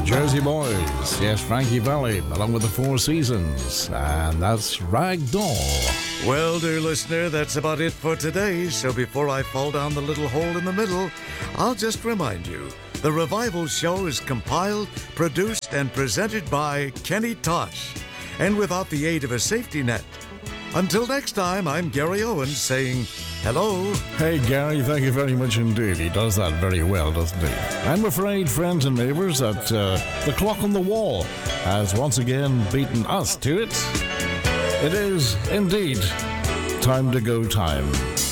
Jersey Boys. Yes, Frankie Valli, along with the Four Seasons. And that's Ragdoll. Well, dear listener, that's about it for today. So before I fall down the little hole in the middle, I'll just remind you, the Revival Show is compiled, produced, and presented by Kenny Tosh, and without the aid of a safety net. Until next time, I'm Gary Owens saying hello. Hey, Gary, thank you very much indeed. He does that very well, doesn't he? I'm afraid, friends and neighbors, that the clock on the wall has once again beaten us to it. It is indeed time to go time.